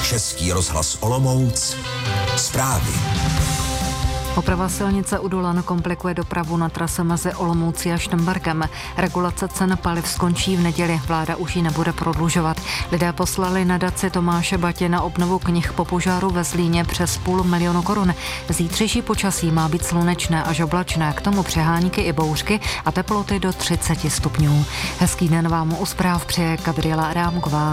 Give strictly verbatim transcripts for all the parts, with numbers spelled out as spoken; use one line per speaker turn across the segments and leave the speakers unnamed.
Český rozhlas Olomouc. Zprávy.
Oprava silnice u Dulan komplikuje dopravu na trase mezi Olomoucí a Štmberkem. Regulace cen paliv skončí v neděli, vláda už ji nebude prodlužovat. Lidé poslali nadaci Tomáše Batě na obnovu knih po požáru ve Zlíně přes půl milionu korun. Zítřejší počasí má být slunečné až oblačné, k tomu přehánky i bouřky a teploty do třicet stupňů. Hezký den vám u zpráv přeje Gabriela Adámková.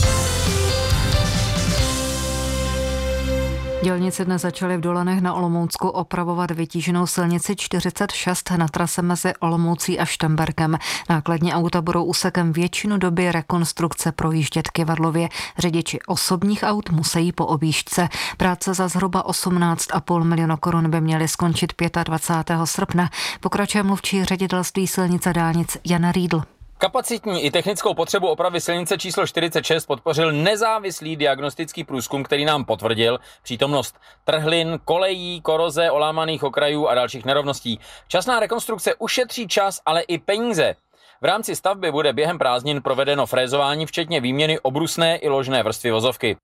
Dělníci dnes začali v Dolanech na Olomoucku opravovat vytíženou silnici čtyřicet šest na trase mezi Olomoucí a Štmberkem. Nákladní auta budou úsekem většinu doby rekonstrukce projíždět kyvadlově. Řidiči osobních aut musí po objížďce. Práce za zhruba osmnáct a půl milionu korun by měly skončit dvacátého pátého srpna. Pokračuje mluvčí ředitelství silnice dálnic Jana Riedl.
Kapacitní i technickou potřebu opravy silnice číslo čtyřicet šest podpořil nezávislý diagnostický průzkum, který nám potvrdil přítomnost trhlin, kolejí, koroze, olámaných okrajů a dalších nerovností. Časná rekonstrukce ušetří čas, ale i peníze. V rámci stavby bude během prázdnin provedeno frézování, včetně výměny obrusné i ložné vrstvy vozovky.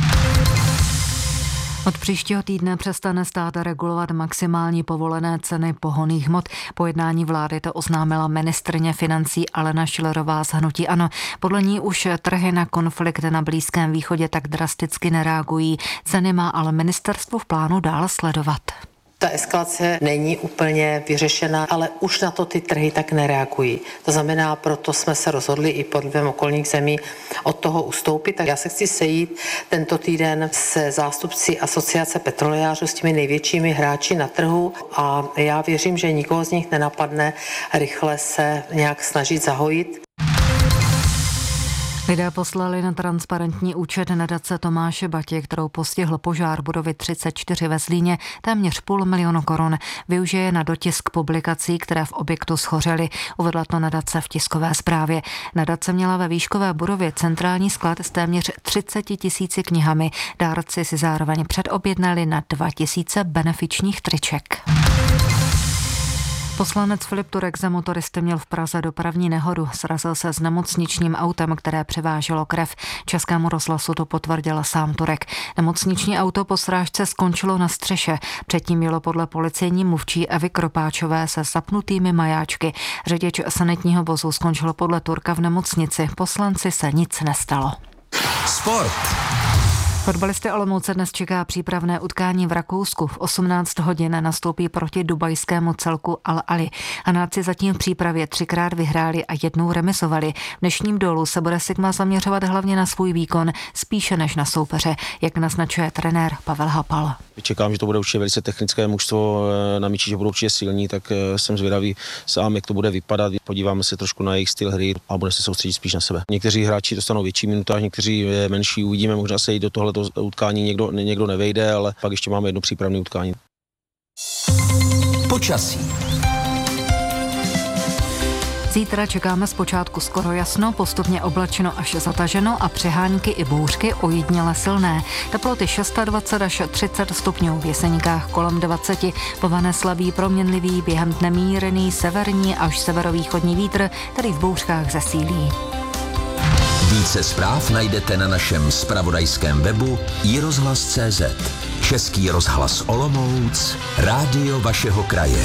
Od příštího týdne přestane stát regulovat maximální povolené ceny pohonných hmot. Po jednání vlády to oznámila ministryně financí Alena Schillerová z hnutí ANO. Podle ní už trhy na konflikt na Blízkém východě tak drasticky nereagují. Ceny má ale ministerstvo v plánu dál sledovat.
Ta eskalace není úplně vyřešena, ale už na to ty trhy tak nereagují. To znamená, proto jsme se rozhodli i pod vlivem okolních zemí od toho ustoupit. Tak já se chci sejít tento týden se zástupci asociace petrolejářů, s těmi největšími hráči na trhu a já věřím, že nikoho z nich nenapadne rychle se nějak snažit zahojit.
Lidé poslali na transparentní účet nadace Tomáše Batě, kterou postihl požár budovy třicet čtyři ve Zlíně, téměř půl milionu korun. Využije na dotisk publikací, které v objektu schořely. Uvedla to nadace v tiskové zprávě. Nadace měla ve výškové budově centrální sklad s téměř třicet tisíci knihami. Dárci si zároveň předobjednali na dva tisíce benefičních triček. Poslanec Filip Turek za motoristy měl v Praze dopravní nehodu. Srazil se s nemocničním autem, které převáželo krev. Českému rozhlasu to potvrdil sám Turek. Nemocniční auto po srážce skončilo na střeše. Předtím mělo podle policejní mluvčí Evy Kropáčové se zapnutými majáčky. Řidič sanitního vozu skončil podle Turka v nemocnici. Poslanci se nic nestalo.
Sport.
Fotbalisty Olomouce dnes čeká přípravné utkání v Rakousku. V osmnáct hodin nastoupí proti dubajskému celku Al-Ali. Hanáci zatím v přípravě třikrát vyhráli a jednou remisovali. V dnešním dolu se bude Sigma zaměřovat hlavně na svůj výkon, spíše než na soupeře, jak naznačuje trenér Pavel Hapal.
Čekám, že to bude určitě velice technické mužstvo na míči, že budou určitě silní, tak jsem zvědavý sám, jak to bude vypadat. Podíváme se trošku na jejich styl hry a bude se soustředit spíš na sebe. Někteří hráči dostanou větší minutáž, někteří menší, uvidíme, možná se jít do tohle to utkání někdo, někdo nevejde, ale pak ještě máme jedno přípravné utkání.
Počasí.
Zítra čekáme zpočátku skoro jasno, postupně oblačeno až zataženo a přehánky i bouřky ojediněle silné. Teploty dvacet šest až třicet stupňů, v Jeseníkách kolem dvacet, povane slabý proměnlivý, během dne mírný severní až severovýchodní vítr, který v bouřkách zesílí.
Více zpráv najdete na našem zpravodajském webu i rozhlas tečka cé zet. Český rozhlas Olomouc, rádio vašeho kraje.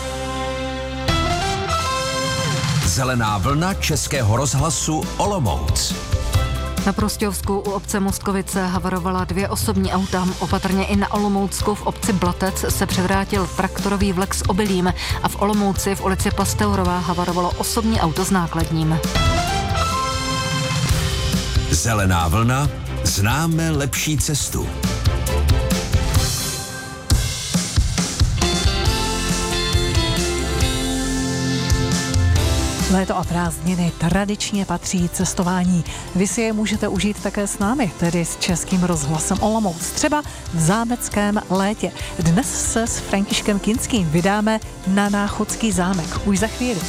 Zelená vlna Českého rozhlasu Olomouc.
Na Prostějovsku u obce Mostkovice havarovala dvě osobní auta. Opatrně i na Olomoucku v obci Blatec se převrátil traktorový vlek s obilím a v Olomouci v ulici Pasteurová havarovalo osobní auto s nákladním.
Zelená vlna, známe lepší cestu.
Léto a prázdniny tradičně patří cestování. Vy si je můžete užít také s námi, tedy s Českým rozhlasem Olomouc. Třeba v zámeckém létě. Dnes se s Františkem Kinským vydáme na Náchodský zámek. Už za chvíli.